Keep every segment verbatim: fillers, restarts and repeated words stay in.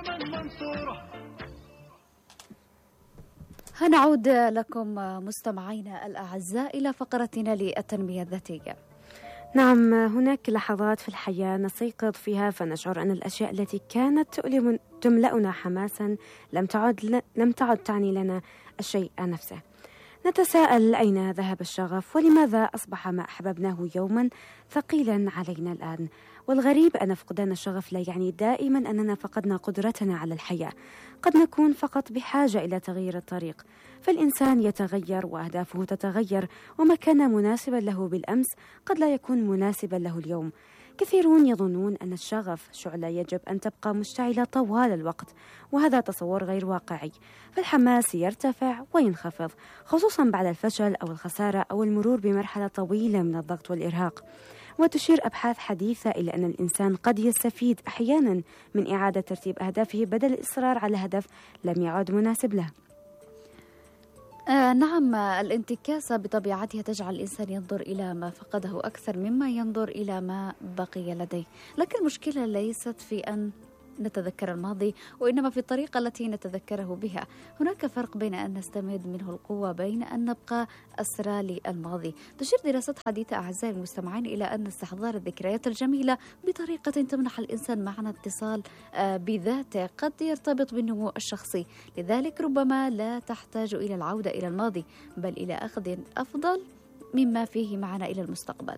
هنعود لكم مستمعينا الأعزاء إلى فقرتنا للتنمية الذاتية. نعم، هناك لحظات في الحياة نستيقظ فيها فنشعر أن الأشياء التي كانت تؤلم تملأنا حماسا لم تعد لم تعد تعني لنا الشيء نفسه. نتساءل أين ذهب الشغف، ولماذا أصبح ما أحببناه يوما ثقيلا علينا الآن. والغريب أن فقدان الشغف لا يعني دائما أننا فقدنا قدرتنا على الحياة، قد نكون فقط بحاجة إلى تغيير الطريق. فالإنسان يتغير وأهدافه تتغير، وما كان مناسبا له بالأمس قد لا يكون مناسبا له اليوم. كثيرون يظنون أن الشغف شعلة يجب أن تبقى مشتعلة طوال الوقت، وهذا تصور غير واقعي. فالحماس يرتفع وينخفض، خصوصا بعد الفشل أو الخسارة أو المرور بمرحلة طويلة من الضغط والإرهاق. وتشير أبحاث حديثة إلى أن الإنسان قد يستفيد أحيانا من إعادة ترتيب أهدافه بدل الإصرار على هدف لم يعد مناسب له. آه نعم، الانتكاسة بطبيعتها تجعل الإنسان ينظر إلى ما فقده أكثر مما ينظر إلى ما بقي لديه. لكن المشكلة ليست في أن نتذكر الماضي، وإنما في الطريقة التي نتذكره بها. هناك فرق بين أن نستمد منه القوة بين أن نبقى أسرى للماضي. تشير دراسات حديثة أعزائي المستمعين إلى أن استحضار الذكريات الجميلة بطريقة تمنح الإنسان معنى اتصال بذاته قد يرتبط بالنمو الشخصي. لذلك ربما لا تحتاج إلى العودة إلى الماضي، بل إلى أخذ أفضل مما فيه معنى إلى المستقبل.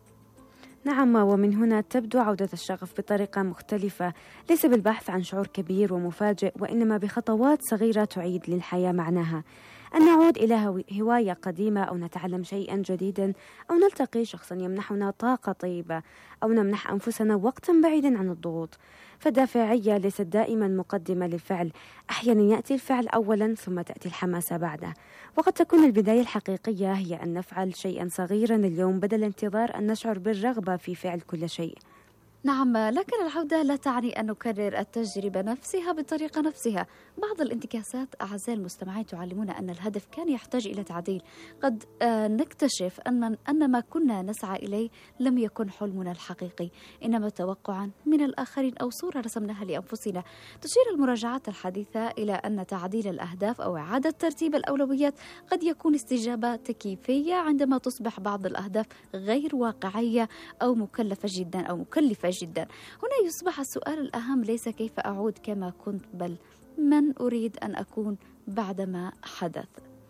نعم، ومن هنا تبدو عودة الشغف بطريقة مختلفة، ليس بالبحث عن شعور كبير ومفاجئ، وإنما بخطوات صغيرة تعيد للحياة معناها. أن نعود إلى هواية قديمة، أو نتعلم شيئا جديدا، أو نلتقي شخصا يمنحنا طاقة طيبة، أو نمنح أنفسنا وقتا بعيدا عن الضغوط. فالدافعية ليست دائما مقدمة للفعل، أحيانا يأتي الفعل أولا ثم تأتي الحماسة بعده. وقد تكون البداية الحقيقية هي أن نفعل شيئا صغيرا اليوم بدل انتظار أن نشعر بالرغبة في فعل كل شيء. نعم، لكن العودة لا تعني أن نكرر التجربة نفسها بالطريقة نفسها. بعض الانتكاسات أعزائي المستمعين تعلمنا أن الهدف كان يحتاج إلى تعديل. قد آه نكتشف أن أن ما كنا نسعى إليه لم يكن حلمنا الحقيقي، إنما توقعا من الآخرين أو صورة رسمناها لأنفسنا. تشير المراجعات الحديثة إلى أن تعديل الأهداف أو إعادة ترتيب الأولويات قد يكون استجابة تكييفية عندما تصبح بعض الأهداف غير واقعية أو مكلفة جدا أو مكلفة جدا. هنا يصبح السؤال الأهم ليس كيف أعود كما كنت، بل من أريد أن أكون بعدما حدث.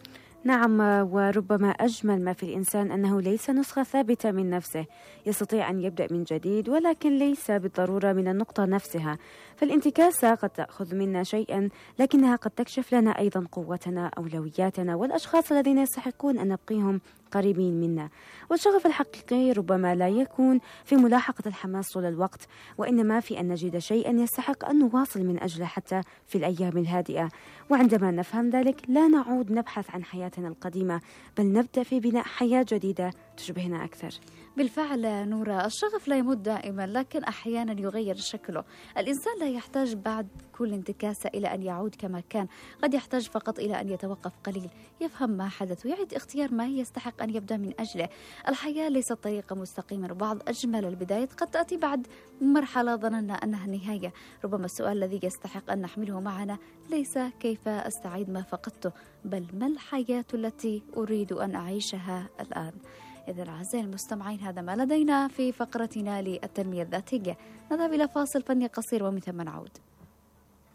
نعم، وربما أجمل ما في الإنسان أنه ليس نسخة ثابتة من نفسه، يستطيع أن يبدأ من جديد، ولكن ليس بالضرورة من النقطة نفسها. فالانتكاسة قد تأخذ منا شيئا، لكنها قد تكشف لنا أيضا قوتنا، أولوياتنا، والأشخاص الذين يستحقون أن نبقيهم قريبين منا. والشغف الحقيقي ربما لا يكون في ملاحقة الحماس طول الوقت، وإنما في أن نجد شيئا يستحق أن نواصل من أجله حتى في الأيام الهادئة. وعندما نفهم ذلك لا نعود نبحث عن حياتنا القديمة، بل نبدأ في بناء حياة جديدة تشبهنا أكثر. بالفعل نورا، الشغف لا يموت دائما، لكن أحيانا يغير شكله. الإنسان لا يحتاج بعد كل انتكاسة إلى أن يعود كما كان، قد يحتاج فقط إلى أن يتوقف قليل، يفهم ما حدث ويعيد اختيار ما يستحق أن يبدأ من أجله. الحياة ليست طريقة مستقيمة، وبعض أجمل البدايات قد تأتي بعد مرحلة ظننا أنها النهاية. ربما السؤال الذي يستحق أن نحمله معنا ليس كيف أستعيد ما فقدته، بل ما الحياة التي أريد أن أعيشها الآن. إذن أعزائي المستمعين، هذا ما لدينا في فقرتنا للتنمية الذاتية. نذهب إلى فاصل فني قصير ومن ثم نعود.